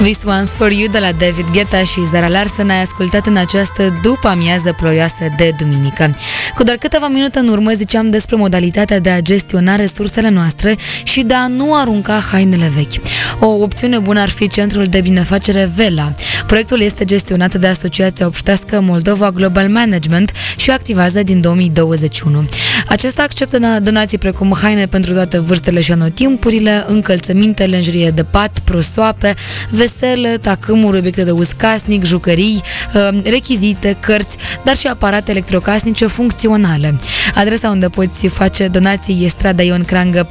This One's For You de la David Guetta și Zara Larsson ai ascultat în această după-amiază ploioasă de duminică. Cu doar câteva minute în urmă ziceam despre modalitatea de a gestiona resursele noastre și de a nu arunca hainele vechi. O opțiune bună ar fi centrul de binefacere Vela. Proiectul este gestionat de Asociația Obștească Moldova Global Management și activează din 2021. Acesta acceptă donații precum haine pentru toate vârstele și anotimpurile, încălțăminte, lenjerie de pat, prosoape, vesele, tacâmuri, obiecte de uz casnic, jucării, rechizite, cărți, dar și aparate electrocasnice funcționale. Adresa unde poți face donații e strada Ion Creangă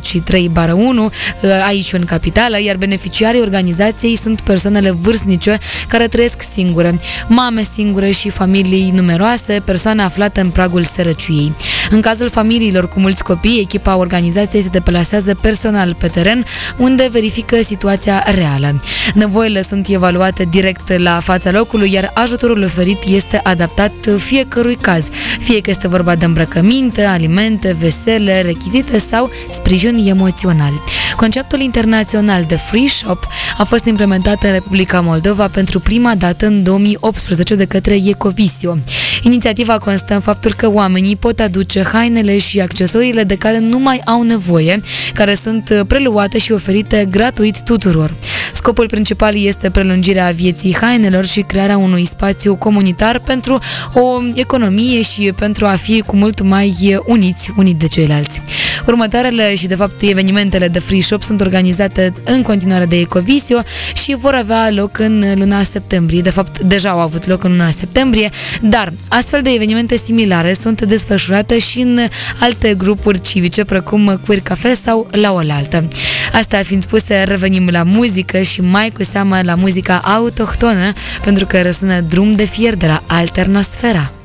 43/1, aici în capitală, iar beneficiarii organizației sunt persoanele vârstnice care trăiesc singure, mame singure și familii numeroase, persoane aflate în pragul sărăciei. În cazul familiilor cu mulți copii, echipa organizației se deplasează personal pe teren, unde verifică situația reală. Nevoile sunt evaluate direct la fața locului, iar ajutorul oferit este adaptat fiecărui caz, fie că este vorba de îmbrăcăminte, alimente, vesele, rechizite sau sprijin emoțional. Conceptul internațional de Free Shop a fost implementat în Republica Moldova pentru prima dată în 2018 de către Ecovisio. Inițiativa constă în faptul că oamenii pot aduce hainele și accesoriile de care nu mai au nevoie, care sunt preluate și oferite gratuit tuturor. Scopul principal este prelungirea vieții hainelor și crearea unui spațiu comunitar pentru o economie și pentru a fi cu mult mai uniți unii de ceilalți. Următoarele și, de fapt, evenimentele de Free Shop sunt organizate în continuare de Ecovisio și vor avea loc în luna septembrie. De fapt, deja au avut loc în luna septembrie, dar astfel de evenimente similare sunt desfășurate și în alte grupuri civice, precum Queer Cafe sau La Oaltă. Astea fiind spuse, revenim la muzică și mai cu seamă la muzica autohtonă, pentru că răsună Drum de fier de la Alternosfera.